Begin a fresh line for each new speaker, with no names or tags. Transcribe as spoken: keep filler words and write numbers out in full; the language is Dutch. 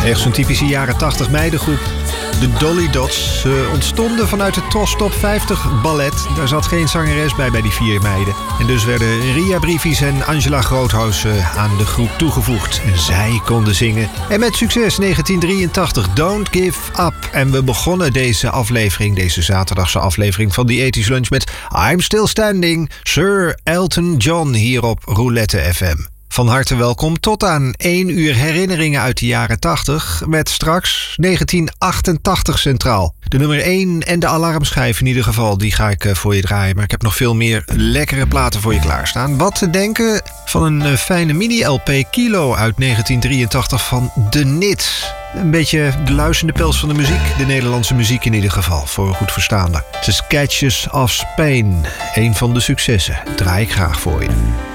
Echt zo'n typische jaren tachtig meidengroep. De Dolly Dots. Ze ontstonden vanuit het Tros Top vijftig ballet. Daar zat geen zangeres bij bij die vier meiden. En dus werden Ria Briefies en Angela Groothuis aan de groep toegevoegd. En zij konden zingen. En met succes negentien drieëntachtig, Don't Give Up. En we begonnen deze aflevering, deze zaterdagse aflevering van The eighties Lunch met I'm Still Standing, Sir Elton John hier op Roulette F M. Van harte welkom tot aan één uur herinneringen uit de jaren tachtig... met straks negentien achtentachtig centraal. De nummer één en de alarmschijf in ieder geval, die ga ik voor je draaien. Maar ik heb nog veel meer lekkere platen voor je klaarstaan. Wat te denken van een fijne mini-L P Kilo uit negentien drieëntachtig van The Nits. Een beetje de luisterende pels van de muziek. De Nederlandse muziek in ieder geval, voor een goed verstaander. The Sketches of Spain, een van de successen. Draai ik graag voor je.